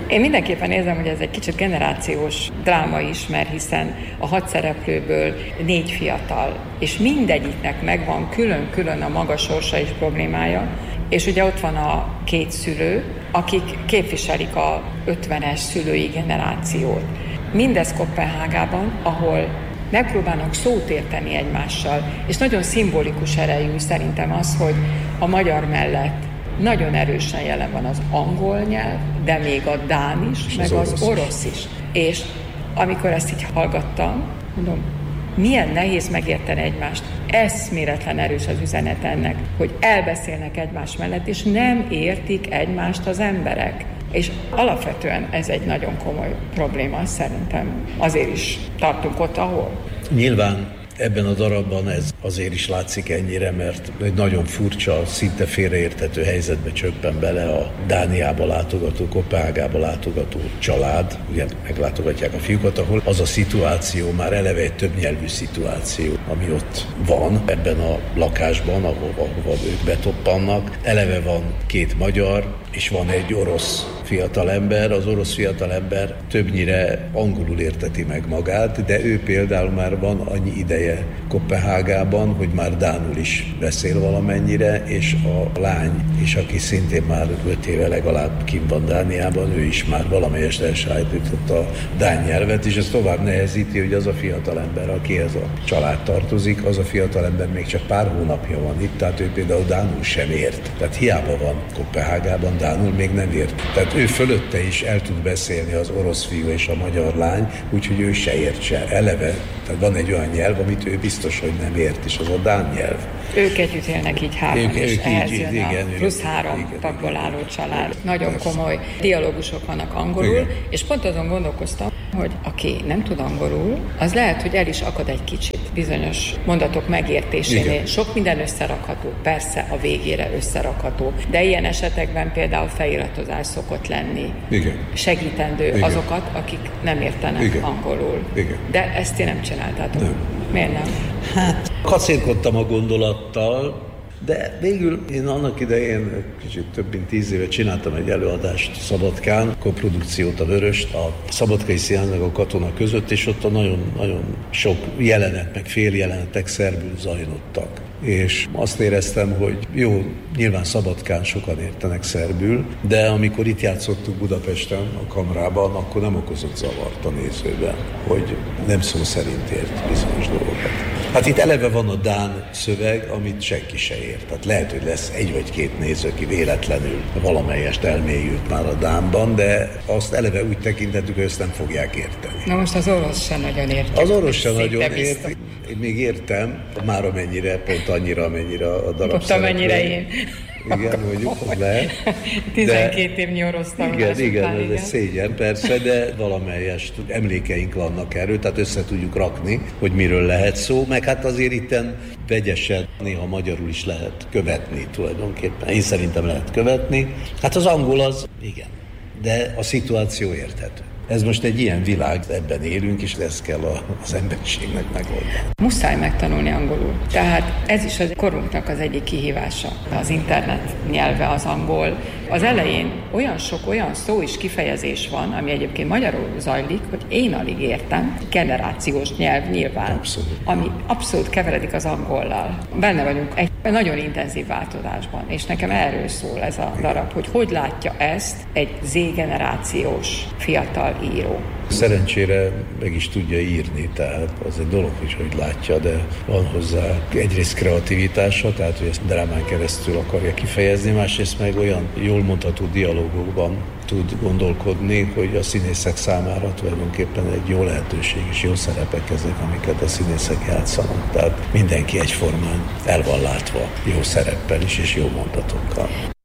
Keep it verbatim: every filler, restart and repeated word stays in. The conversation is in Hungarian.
Én mindenképpen érzem, hogy ez egy kicsit generációs dráma is, mert hiszen a hat szereplőből négy fiatal, és mindegyiknek megvan külön-külön a maga sorsa és problémája, és ugye ott van a két szülő, akik képviselik a ötvenes szülői generációt. Mindez Koppenhágában, ahol megpróbálnak szót érteni egymással, és nagyon szimbolikus erejű szerintem az, hogy a magyar mellett nagyon erősen jelen van az angol nyelv, de még a dán is, és meg az, az orosz, orosz is. És amikor ezt így hallgattam, mondom, milyen nehéz megérteni egymást. Eszméletlen erős az üzenet ennek, hogy elbeszélnek egymás mellett, és nem értik egymást az emberek. És alapvetően ez egy nagyon komoly probléma, szerintem. Azért is tartunk ott, ahol. Nyilván ebben a darabban ez azért is látszik ennyire, mert egy nagyon furcsa, szinte félreérthető helyzetbe csöppen bele a Dániába látogató, Koppenhágába látogató család. Ugye meglátogatják a fiúkat, ahol az a szituáció már eleve egy többnyelvű szituáció, ami ott van ebben a lakásban, ahova, ahova ők betoppannak. Eleve van két magyar, és van egy orosz fiatalember. Az orosz fiatalember többnyire angolul érteti meg magát, de ő például már van annyi ideje Koppenhágában, hogy már dánul is beszél valamennyire, és a lány, és aki szintén már öt éve legalább kint van Dániában, ő is már valamelyest elsajátította a dán nyelvet, és ez tovább nehezíti, hogy az a fiatalember, akihez a család tartozik, az a fiatalember még csak pár hónapja van itt, tehát ő például dánul sem ért. Tehát hiába van Koppenhágában, dánul még nem ért. Tehát ő fölötte is el tud beszélni az orosz fiú és a magyar lány, úgyhogy ő se ért se eleve. Tehát van egy olyan nyelv, amit ő biztos, hogy nem ért, és az a dán nyelv. Ők együtt élnek így hárman, ők, és ők ehhez így, jön igen, a plusz három igen, tagból igen, álló család. Nagyon persze. Komoly dialógusok vannak angolul, igen. És pont azon gondolkoztam, hogy aki nem tud angolul, az lehet, hogy el is akad egy kicsit bizonyos mondatok megértésénél. Igen. Sok minden összerakható, persze a végére összerakható, de ilyen esetekben például feliratozás szokott lenni. Igen. Segítendő igen. Azokat, akik nem értenek igen. angolul. Igen. De ezt én nem csináltátok. Nem. Miért nem? Hát, kacérkodtam a gondolattal, de végül én annak idején kicsit több mint tíz éve csináltam egy előadást Szabadkán, koprodukciót a Vöröst, a Szabadkai Színháznak a Katona között, és ott a nagyon, nagyon sok jelenet, meg féljelenetek szerbül zajlottak. És azt éreztem, hogy jó, nyilván Szabadkán sokan értenek szerbül, de amikor itt játszottuk Budapesten, a Kamrában, akkor nem okozott zavart a nézőben, hogy nem szó szerint ért bizonyos dolgokat. Hát itt eleve van a dán szöveg, amit senki se ért. Tehát lehet, hogy lesz egy vagy két néző, aki véletlenül valamelyest elmélyült már a dánban, de azt eleve úgy tekintettük, hogy ezt nem fogják érteni. Na most az orosz sem nagyon ért. Az orosz sem nagyon ért. Én még értem, már amennyire, pont annyira, amennyire a darab pont amennyire én. Igen, mondjuk, az lehet. tizenkét évnyi orosz tanulás igen, igen, után, ez igen. egy szégyen persze, de valamelyest emlékeink vannak erről, tehát össze tudjuk rakni, hogy miről lehet szó, meg hát azért itten vegyesen néha magyarul is lehet követni tulajdonképpen. Én szerintem lehet követni. Hát az angol az, igen, de a szituáció érthető. Ez most egy ilyen világ, ebben élünk, és ezt kell az emberiségnek megoldani. Muszáj megtanulni angolul. Tehát ez is a korunknak az egyik kihívása. Az internet nyelve az angol. Az elején olyan sok olyan szó és kifejezés van, ami egyébként magyarul zajlik, hogy én alig értem. Generációs nyelv nyilván, abszolút. Ami abszolút keveredik az angollal. Benne vagyunk egy nagyon intenzív változásban, és nekem erről szól ez a darab, hogy hogy látja ezt egy Z-generációs fiatal író. Szerencsére meg is tudja írni, tehát az egy dolog is, hogy látja, de van hozzá egyrészt kreativitása, tehát hogy ezt drámán keresztül akarja kifejezni, másrészt meg olyan jól mondható dialógokban tud gondolkodni, hogy a színészek számára tulajdonképpen egy jó lehetőség és jó szerepek ezek, amiket a színészek játszanak. Tehát mindenki egyformán el van látva jó szereppel is és jó mondatokkal.